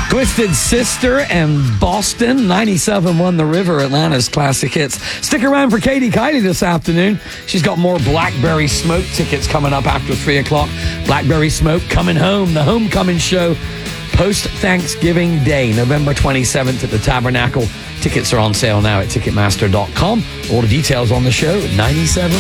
Twisted Sister and Boston. 97 won the River, Atlanta's classic hits. Stick around for Katie Kylie this afternoon. She's got more Blackberry Smoke tickets coming up after 3 o'clock. Blackberry Smoke coming home, the homecoming show post-Thanksgiving Day, November 27th at the Tabernacle. Tickets are on sale now at Ticketmaster.com. All the details on the show at 97.